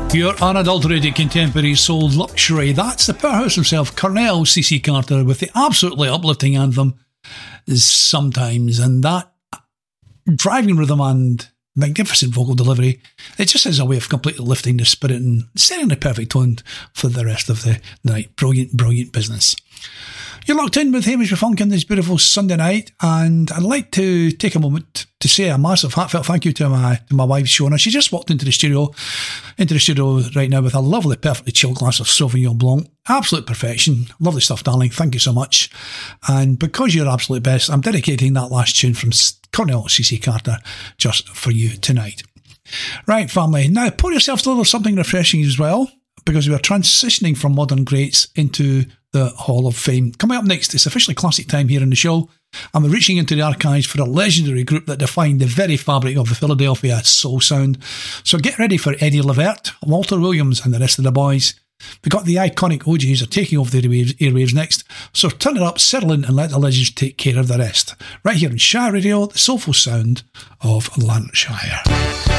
Your unadulterated contemporary soul luxury. That's the powerhouse himself, Cornell C.C. Carter, with the absolutely uplifting anthem Sometimes. And that driving rhythm and magnificent vocal delivery, it just has a way of completely lifting the spirit and setting the perfect tone for the rest of the night. Brilliant, brilliant business. You're locked in with Hamish Funk on this beautiful Sunday night, and I'd like to take a moment to say a massive heartfelt thank you to my wife Shona. She just walked into the studio right now with a lovely, perfectly chilled glass of Sauvignon Blanc. Absolute perfection. Lovely stuff, darling. Thank you so much. And because you're absolute best, I'm dedicating that last tune from Cornell C.C. Carter just for you tonight. Right, family. Now, pour yourself a little something refreshing as well, because we are transitioning from modern greats into the Hall of Fame. Coming up next, it's officially classic time here in the show, and we're reaching into the archives for a legendary group that defined the very fabric of the Philadelphia soul sound. So get ready for Eddie Levert, Walter Williams, and the rest of the boys. We got the iconic OGs are taking over the airwaves next, so turn it up, settle in, and let the legends take care of the rest. Right here on Shire Radio, the soulful sound of Lanarkshire.